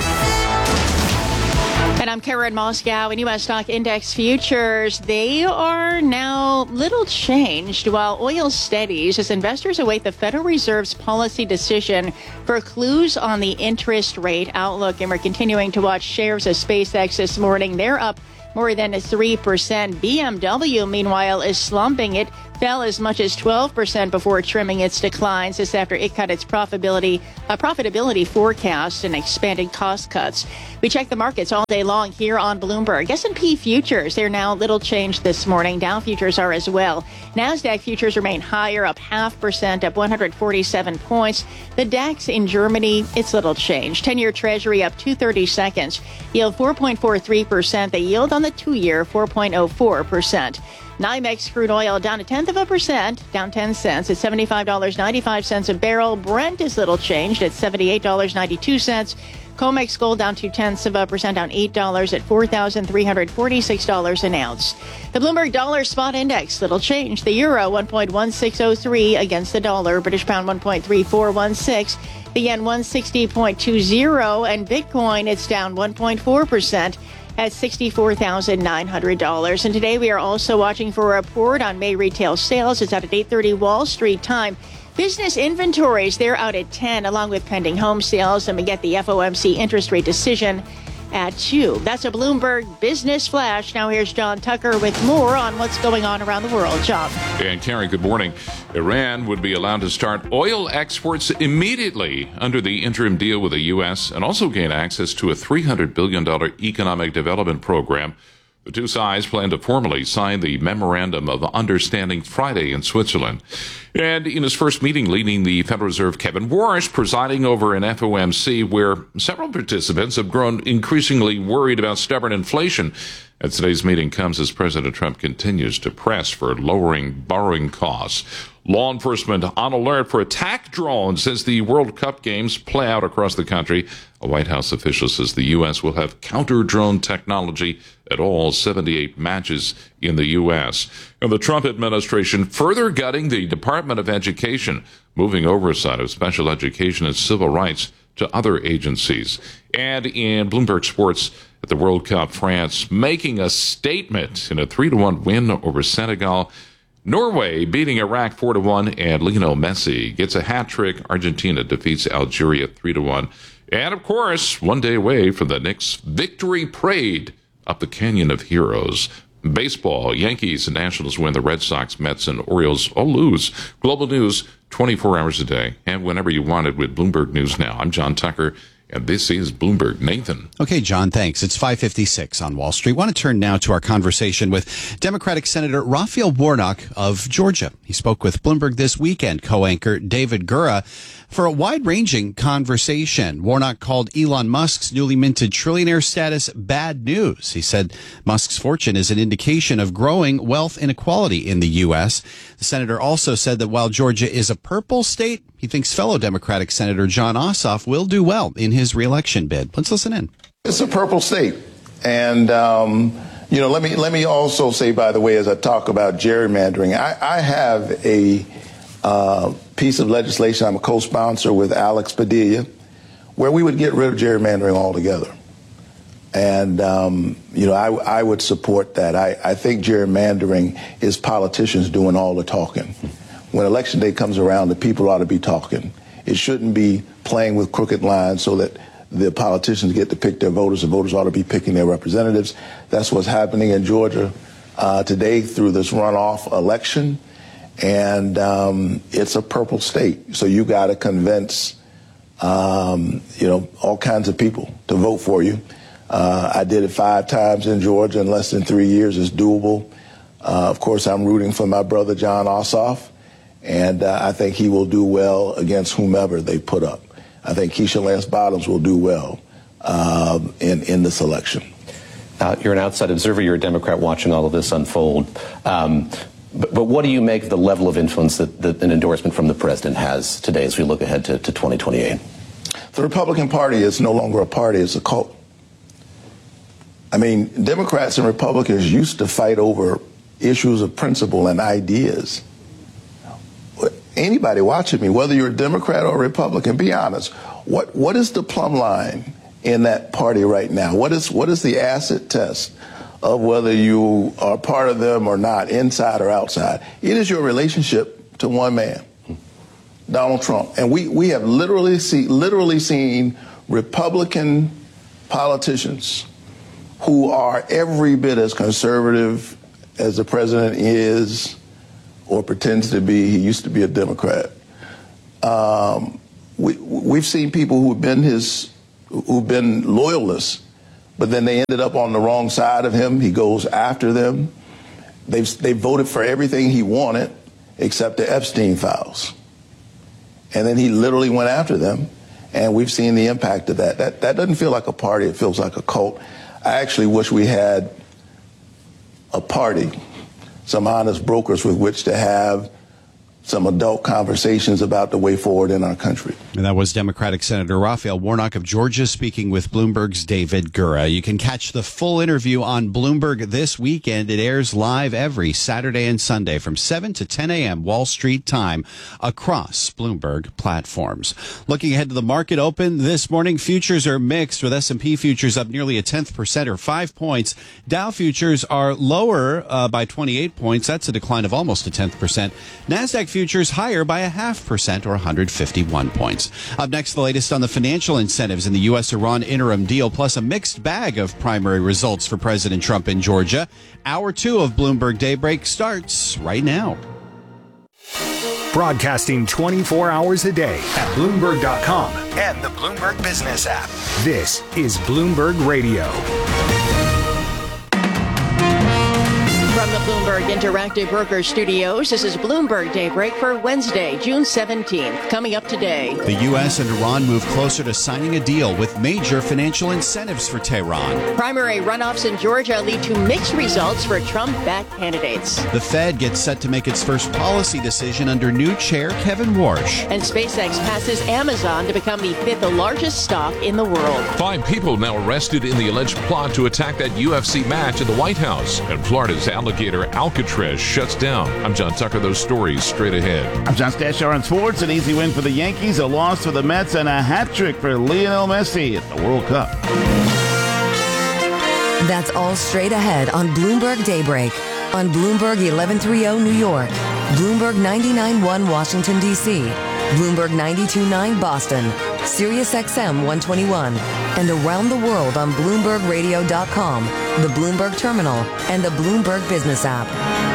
And I'm Karen Moscow. In U.S. stock index futures, they are now little changed while oil steadies as investors await the Federal Reserve's policy decision for clues on the interest rate outlook. And we're continuing to watch shares of SpaceX this morning. They're up more than 3%. BMW, meanwhile, is slumping. It fell as much as 12% before trimming its declines just after it cut its profitability forecast and expanded cost cuts. We check the markets all day long here on Bloomberg. S&P futures, they're now little changed this morning. Dow futures are as well. NASDAQ futures remain higher, up 0.5%, up 147 points. The DAX in Germany, it's little changed. 10-year Treasury up 2/32. Yield 4.43%. The yield on the 2-year, 4.04%. NYMEX crude oil down 0.1%, down 10 cents at $75.95 a barrel. Brent is little changed at $78.92. COMEX gold down 0.2%, down $8 at $4,346 an ounce. The Bloomberg Dollar Spot Index, little change. The euro 1.1603 against the dollar. British pound 1.3416. The yen 160.20, and Bitcoin, it's down 1.4%. at $64,900. And today we are also watching for a report on May retail sales. It's out at 8:30 Wall Street time. Business inventories, they're out at 10, along with pending home sales. And we get the FOMC interest rate decision at 2. That's a Bloomberg Business Flash. Now here's John Tucker with more on what's going on around the world. John. And Karen, good morning. Iran would be allowed to start oil exports immediately under the interim deal with the U.S. and also gain access to a $300 billion economic development program. The two sides plan to formally sign the Memorandum of Understanding Friday in Switzerland. And in his first meeting leading the Federal Reserve, Kevin Warsh presiding over an FOMC where several participants have grown increasingly worried about stubborn inflation. And today's meeting comes as President Trump continues to press for lowering borrowing costs. Law enforcement on alert for attack drones as the World Cup games play out across the country. A White House official says the U.S. will have counter-drone technology at all 78 matches in the U.S. And the Trump administration further gutting the Department of Education, moving oversight of special education and civil rights to other agencies. And in Bloomberg Sports, at the World Cup, France making a statement in a 3-1 win over Senegal. Norway beating Iraq 4-1, and Lionel Messi gets a hat trick. Argentina defeats Algeria 3-1. And of course, one day away from the Knicks' victory parade up the Canyon of Heroes. Baseball, Yankees and Nationals win. The Red Sox, Mets, and Orioles all lose. Global news 24 hours a day and whenever you want it with Bloomberg News Now. I'm John Tucker. And this is Bloomberg. Nathan. Okay, John, thanks. It's 5:56 on Wall Street. I want to turn now to our conversation with Democratic Senator Raphael Warnock of Georgia. He spoke with Bloomberg This Weekend co-anchor David Gura for a wide-ranging conversation. Warnock called Elon Musk's newly minted trillionaire status bad news. He said Musk's fortune is an indication of growing wealth inequality in the U.S. The senator also said that while Georgia is a purple state, he thinks fellow Democratic Senator Jon Ossoff will do well in his reelection bid. Let's listen in. It's a purple state. And, let me also say, by the way, as I talk about gerrymandering, I have a piece of legislation I'm a co-sponsor with Alex Padilla where we would get rid of gerrymandering altogether. And, I would support that. I think gerrymandering is politicians doing all the talking. When election day comes around, the people ought to be talking. It shouldn't be playing with crooked lines so that the politicians get to pick their voters. The voters ought to be picking their representatives. That's what's happening in Georgia today through this runoff election. And it's a purple state. So you got to convince, all kinds of people to vote for you. I did it 5 times in Georgia in less than 3 years. It's doable. Of course, I'm rooting for my brother, Jon Ossoff. And I think he will do well against whomever they put up. I think Keisha Lance Bottoms will do well in this election. You're an outside observer. You're a Democrat watching all of this unfold. But what do you make of the level of influence that an endorsement from the president has today as we look ahead to 2028? The Republican Party is no longer a party. It's a cult. I mean, Democrats and Republicans used to fight over issues of principle and ideas. Anybody watching me, whether you're a Democrat or a Republican, be honest. What is the plumb line in that party right now? What is the acid test of whether you are part of them or not, inside or outside? It is your relationship to one man, Donald Trump. And we have literally seen Republican politicians who are every bit as conservative as the president is or pretends to be. He used to be a Democrat. We've seen people who've been loyalists, but then they ended up on the wrong side of him. He goes after them. They voted for everything he wanted except the Epstein files. And then he literally went after them, and we've seen the impact of that. That doesn't feel like a party. It feels like a cult. I actually wish we had a party, some honest brokers with which to have some adult conversations about the way forward in our country. And that was Democratic Senator Raphael Warnock of Georgia speaking with Bloomberg's David Gura. You can catch the full interview on Bloomberg this weekend. It airs live every Saturday and Sunday from 7 to 10 a.m. Wall Street time across Bloomberg platforms. Looking ahead to the market open this morning, futures are mixed with S&P futures up nearly 0.1% or 5 points. Dow futures are lower by 28 points. That's a decline of almost 0.1%. NASDAQ futures higher by 0.5% or 151 points. Up next, the latest on the financial incentives in the U.S.-Iran interim deal, plus a mixed bag of primary results for President Trump in Georgia. Hour 2 of Bloomberg Daybreak starts right now. Broadcasting 24 hours a day at Bloomberg.com and the Bloomberg Business app. This is Bloomberg Radio. From the Bloomberg Interactive Broker Studios, this is Bloomberg Daybreak for Wednesday, June 17th. Coming up today, the U.S. and Iran move closer to signing a deal with major financial incentives for Tehran. Primary runoffs in Georgia lead to mixed results for Trump-backed candidates. The Fed gets set to make its first policy decision under new chair Kevin Warsh. And SpaceX passes Amazon to become the 5th largest stock in the world. 5 people now arrested in the alleged plot to attack that UFC match at the White House. And Florida's alligator Alcatraz shuts down. I'm John Tucker. Those stories straight ahead. I'm John Stashar on sports. An easy win for the Yankees, a loss for the Mets, and a hat trick for Lionel Messi at the World Cup. That's all straight ahead on Bloomberg Daybreak on Bloomberg 1130 New York, Bloomberg 99.1 Washington, D.C., Bloomberg 92.9 Boston, Sirius XM 121, and around the world on BloombergRadio.com, the Bloomberg Terminal, and the Bloomberg Business app.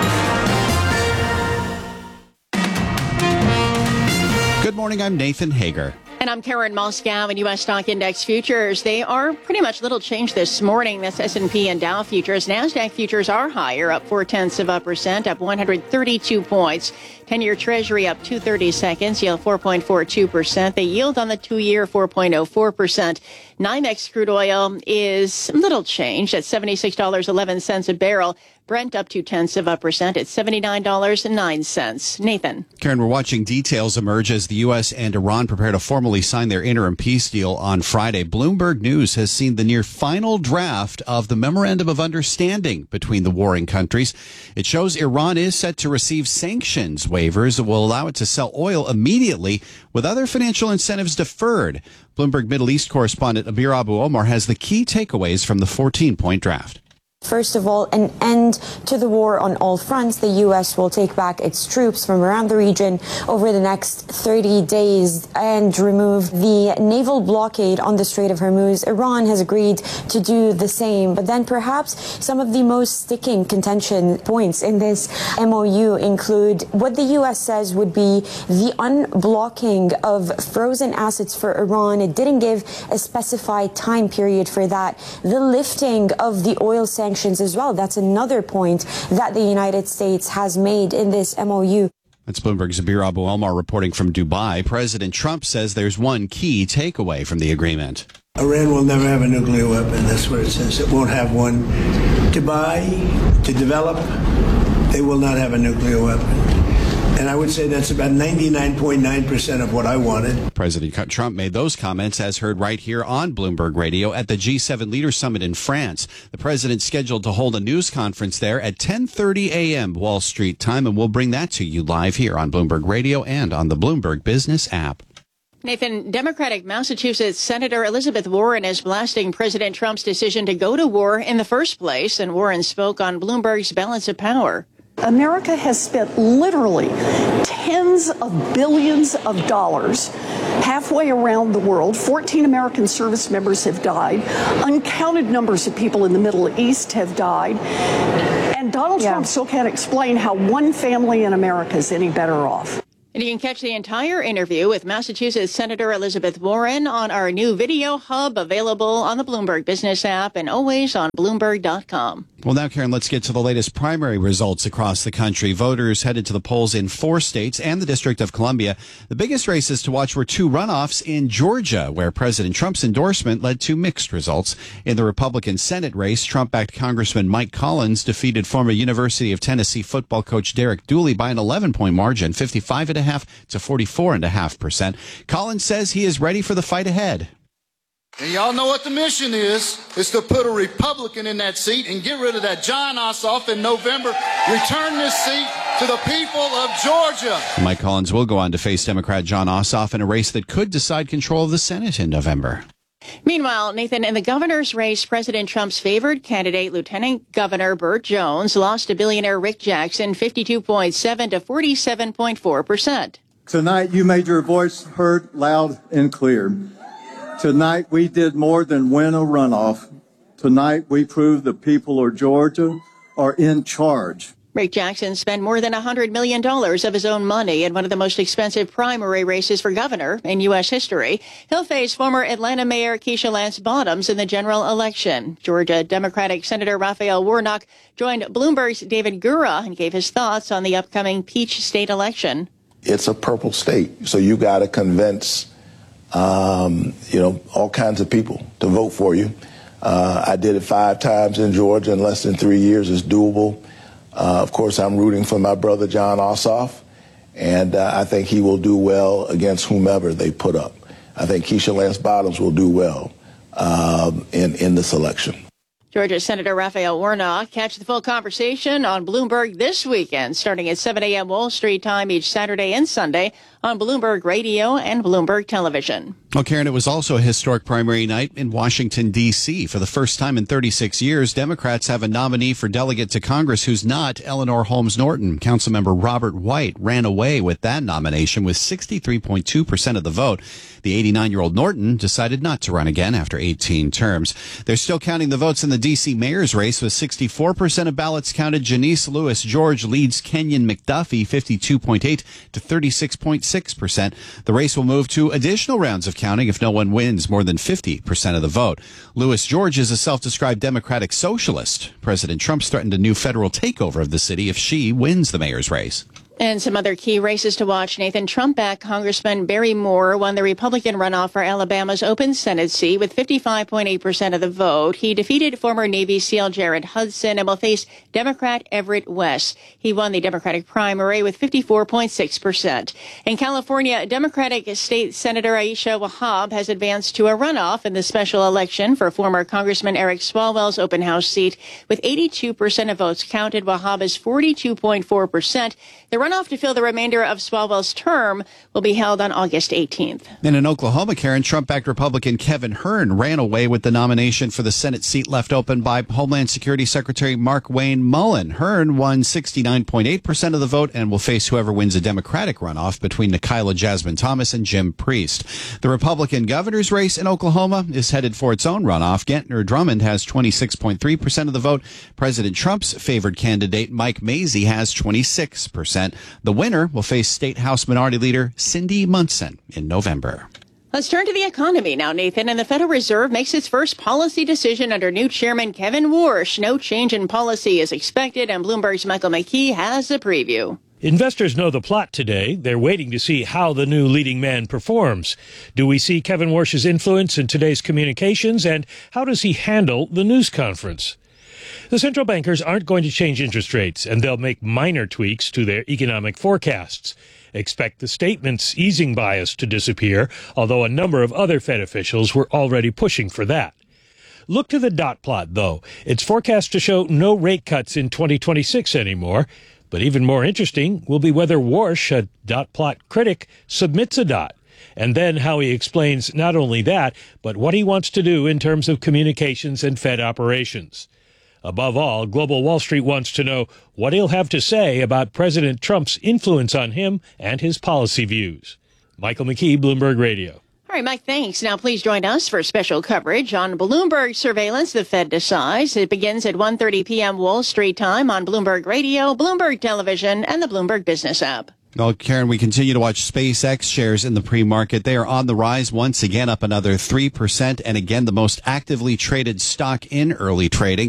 Good morning, I'm Nathan Hager. And I'm Karen Moscow. And U.S. stock index futures, they are pretty much little change this morning. That's S&P and Dow futures. NASDAQ futures are higher, up 0.4%, up 132 points. 10-year Treasury up 2/32, yield 4.42%. The yield on the 2-year 4.04%. NYMEX crude oil is little changed at $76.11 a barrel. Brent up 0.2% at $79.09. Nathan. Karen, we're watching details emerge as the U.S. and Iran prepare to formally sign their interim peace deal on Friday. Bloomberg News has seen the near final draft of the Memorandum of Understanding between the warring countries. It shows Iran is set to receive sanctions waivers that will allow it to sell oil immediately with other financial incentives deferred. Bloomberg Middle East correspondent Abir Abu Omar has the key takeaways from the 14-point draft. First of all, an end to the war on all fronts. The U.S. will take back its troops from around the region over the next 30 days and remove the naval blockade on the Strait of Hormuz. Iran has agreed to do the same. But then perhaps some of the most sticking contention points in this MOU include what the U.S. says would be the unblocking of frozen assets for Iran. It didn't give a specified time period for that. The lifting of the oil sanctions as well. That's another point that the United States has made in this MOU. That's Bloomberg's Abir Abu Omar reporting from Dubai. President Trump says there's one key takeaway from the agreement. Iran will never have a nuclear weapon. That's what it says. It won't have one to buy, to develop. They will not have a nuclear weapon. And I would say that's about 99.9% of what I wanted. President Trump made those comments as heard right here on Bloomberg Radio at the G7 Leaders Summit in France. The president's scheduled to hold a news conference there at 10:30 a.m. Wall Street time, and we'll bring that to you live here on Bloomberg Radio and on the Bloomberg Business app. Nathan, Democratic Massachusetts Senator Elizabeth Warren is blasting President Trump's decision to go to war in the first place, and Warren spoke on Bloomberg's Balance of Power. America has spent literally tens of billions of dollars halfway around the world. 14 American service members have died. Uncounted numbers of people in the Middle East have died. And Donald Trump still can't explain how one family in America is any better off. And you can catch the entire interview with Massachusetts Senator Elizabeth Warren on our new video hub, available on the Bloomberg Business app and always on Bloomberg.com. Well, now, Karen, let's get to the latest primary results across the country. Voters headed to the polls in 4 states and the District of Columbia. The biggest races to watch were 2 runoffs in Georgia, where President Trump's endorsement led to mixed results. In the Republican Senate race, Trump-backed Congressman Mike Collins defeated former University of Tennessee football coach Derek Dooley by an 11-point margin, 55.5% to 44.5%. Collins says he is ready for the fight ahead. And y'all know what the mission is to put a Republican in that seat and get rid of that Jon Ossoff in November. Return this seat to the people of Georgia. Mike Collins will go on to face Democrat Jon Ossoff in a race that could decide control of the Senate in November. Meanwhile, Nathan, in the governor's race, President Trump's favored candidate, Lieutenant Governor Burt Jones, lost to billionaire Rick Jackson 52.7 to 47.4%. Tonight, you made your voice heard loud and clear. Tonight, we did more than win a runoff. Tonight, we proved the people of Georgia are in charge. Rick Jackson spent more than $100 million of his own money in one of the most expensive primary races for governor in U.S. history. He'll face former Atlanta Mayor Keisha Lance Bottoms in the general election. Georgia Democratic Senator Raphael Warnock joined Bloomberg's David Gura and gave his thoughts on the upcoming Peach State election. It's a purple state, so you got to convince all kinds of people to vote for you. I did it 5 times in Georgia in less than 3 years. It's doable. Of course, I'm rooting for my brother, Jon Ossoff, and I think he will do well against whomever they put up. I think Keisha Lance Bottoms will do well in this election. Georgia Senator Raphael Warnock. Catch the full conversation on Bloomberg this weekend, starting at 7 a.m. Wall Street time each Saturday and Sunday on Bloomberg Radio and Bloomberg Television. Well, Karen, it was also a historic primary night in Washington, D.C. For the first time in 36 years, Democrats have a nominee for delegate to Congress who's not Eleanor Holmes Norton. Councilmember Robert White ran away with that nomination with 63.2% of the vote. The 89-year-old Norton decided not to run again after 18 terms. They're still counting the votes in the D.C. mayor's race with 64% of ballots counted. Janice Lewis George leads Kenyon McDuffie 52.8 to 36.6%. The race will move to additional rounds of counting if no one wins more than 50% of the vote. Lewis George is a self-described Democratic socialist. President Trump's threatened a new federal takeover of the city if she wins the mayor's race. And some other key races to watch. Nathan, Trump-backed Congressman Barry Moore won the Republican runoff for Alabama's open Senate seat with 55.8% of the vote. He defeated former Navy SEAL Jared Hudson and will face Democrat Everett West. He won the Democratic primary with 54.6%. In California, Democratic State Senator Aisha Wahab has advanced to a runoff in the special election for former Congressman Eric Swalwell's open house seat. With 82% of votes counted, Wahab is 42.4%. The runoff to fill the remainder of Swalwell's term will be held on August 18th. And in Oklahoma, Karen, Trump-backed Republican Kevin Hern ran away with the nomination for the Senate seat left open by Homeland Security Secretary Mark Wayne Mullen. Hern won 69.8% of the vote and will face whoever wins a Democratic runoff between Nikayla Jasmine Thomas and Jim Priest. The Republican governor's race in Oklahoma is headed for its own runoff. Gentner Drummond has 26.3% of the vote. President Trump's favored candidate, Mike Mazzei, has 26%. The winner will face State House Minority Leader Cindy Munson in November. Let's turn to the economy now, Nathan. And the Federal Reserve makes its first policy decision under new Chairman Kevin Warsh. No change in policy is expected, and Bloomberg's Michael McKee has a preview. Investors know the plot today. They're waiting to see how the new leading man performs. Do we see Kevin Warsh's influence in today's communications, and how does he handle the news conference? The central bankers aren't going to change interest rates, and they'll make minor tweaks to their economic forecasts. Expect the statement's easing bias to disappear, although a number of other Fed officials were already pushing for that. Look to the dot plot, though. It's forecast to show no rate cuts in 2026 anymore. But even more interesting will be whether Warsh, a dot plot critic, submits a dot, and then how he explains not only that, but what he wants to do in terms of communications and Fed operations. Above all, Global Wall Street wants to know what he'll have to say about President Trump's influence on him and his policy views. Michael McKee, Bloomberg Radio. All right, Mike, thanks. Now, please join us for special coverage on Bloomberg Surveillance. The Fed decides. It begins at 1:30 p.m. Wall Street time on Bloomberg Radio, Bloomberg Television, and the Bloomberg Business app. Well, Karen, we continue to watch SpaceX shares in the pre-market. They are on the rise once again, up another 3%, and again, the most actively traded stock in early trading.